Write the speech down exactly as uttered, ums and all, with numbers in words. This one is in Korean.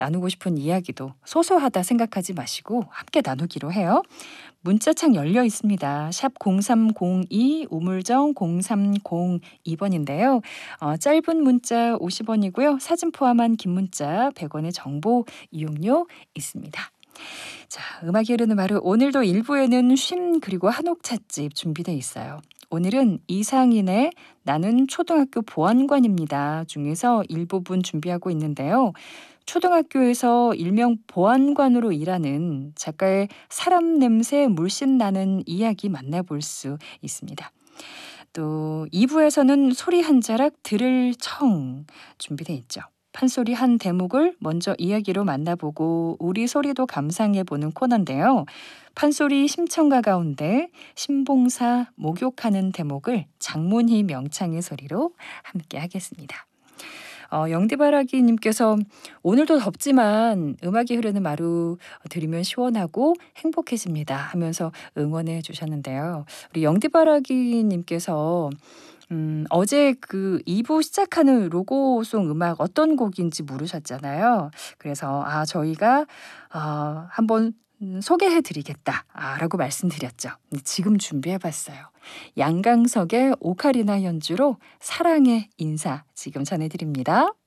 나누고 싶은 이야기도 소소하다 생각하지 마시고 함께 나누기로 해요. 문자창 열려 있습니다. 샵 공삼공이 우물정 공삼공이 번인데요. 어, 짧은 문자 오십 원이고요. 사진 포함한 긴 문자 백 원의 정보 이용료 있습니다. 자, 음악이 흐르는 마루 오늘도 일부에는 쉼 그리고 한옥 찻집 준비되어 있어요. 오늘은 이상인의 나는 초등학교 보안관입니다 중에서 일부분 준비하고 있는데요. 초등학교에서 일명 보안관으로 일하는 작가의 사람 냄새 물씬 나는 이야기 만나볼 수 있습니다. 또 이 부에서는 소리 한 자락 들을 청 준비되어 있죠. 판소리 한 대목을 먼저 이야기로 만나보고 우리 소리도 감상해보는 코너인데요. 판소리 심청가 가운데 신봉사 목욕하는 대목을 장문희 명창의 소리로 함께 하겠습니다. 어, 영디바라기님께서 오늘도 덥지만 음악이 흐르는 마루 들으면 시원하고 행복해집니다 하면서 응원해 주셨는데요. 우리 영디바라기님께서 음, 어제 그 이 부 시작하는 로고송 음악 어떤 곡인지 물으셨잖아요. 그래서 아 저희가 어, 한번 음, 소개해 드리겠다 아, 라고 말씀드렸죠. 근데 지금 준비해 봤어요. 양강석의 오카리나 연주로 사랑의 인사 지금 전해드립니다.